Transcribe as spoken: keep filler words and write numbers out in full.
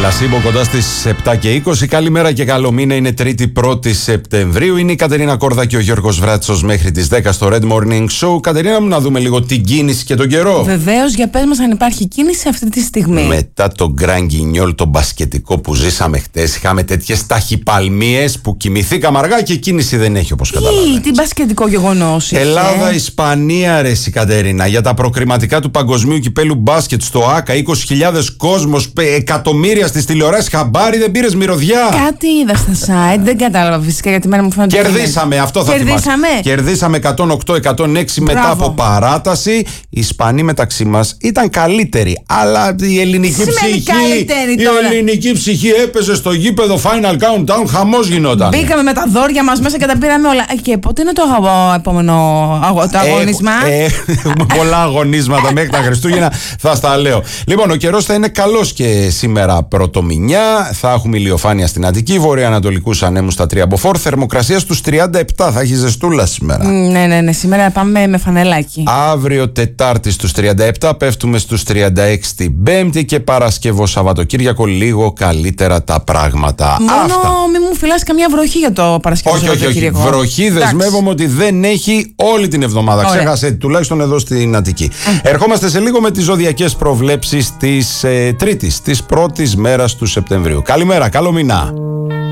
Πλασίμπο κοντά στις επτά και είκοσι. Καλημέρα και καλό μήνα. Είναι Τρίτη πρώτη Σεπτεμβρίου. Είναι η Κατερίνα Κόρδα και ο Γιώργος Βράτσος μέχρι τις δέκα στο Red Morning Show. Κατερίνα μου, να δούμε λίγο την κίνηση και τον καιρό. Βεβαίως, για πες μας αν υπάρχει κίνηση αυτή τη στιγμή. Μετά τον Γκραν Γκινιόλ, τον μπασκετικό που ζήσαμε χτες, είχαμε τέτοιες ταχυπαλμίες που κοιμηθήκαμε αργά και κίνηση δεν έχει, όπως καταλαβαίνεις. Τι μπασκετικό γεγονός είχε. Ελλάδα-Ισπανία, ρε η Κατερίνα, για τα προκριματικά του Παγκοσμίου Κυπέλου Μπάσκετ στο ΆΚΑ. είκοσι χιλιάδες κόσμος, εκατομμύρια στις τηλεοράσεις. Χαμπάρι, δεν πήρες μυρωδιά. Κάτι είδα στα site, δεν κατάλαβα φυσικά γιατί μένα μου φαίνεται. Κερδίσαμε, αυτό θα Κερδίσαμε. θυμάσαι. Κερδίσαμε εκατόν οκτώ εκατόν έξι μετά από παράταση. Οι Ισπανοί μεταξύ μας ήταν καλύτεροι. Αλλά η ελληνική ψυχή. Η ελληνική ψυχή έπαιζε στο γήπεδο Final Countdown, χαμός γινόταν. Μπήκαμε με τα δόρια μας μέσα και τα πήραμε όλα. Και πότε είναι το επόμενο το αγωνίσμα. Έχουμε πολλά αγωνίσματα μέχρι τα Χριστούγεννα, θα στα λέω. Λοιπόν, ο καιρός θα είναι καλός και σήμερα πρωτομηνιά. Θα έχουμε ηλιοφάνεια στην Αττική, βορειοανατολικούς ανέμους στα τρία μποφόρ. Θερμοκρασία στους τριάντα επτά, θα έχει ζεστούλα σήμερα. Ναι, ναι, ναι, σήμερα πάμε με φανελάκι. Αύριο Τετάρτη στους τριάντα επτά, πέφτουμε στους τριάντα έξι την Πέμπτη και Παρασκευό Σαββατοκύριακο λίγο καλύτερα τα πράγματα. Μόνο Αυτά. μην μου φυλάς καμιά βροχή για το Παρασκευό Σαββατοκύριακο. Όχι, όχι, όχι. Βροχή δεσμεύομαι ότι δεν έχει όλη την εβδομάδα. Ωραία. Ξέχασε, τουλάχιστον εδώ στην Αττική. Ερχόμαστε σε λίγο με τις ζωδιακές προβλέψεις της ε, Τρίτης, της πρώτης μέρας του Σεπτεμβρίου. Καλημέρα, καλό μήνα.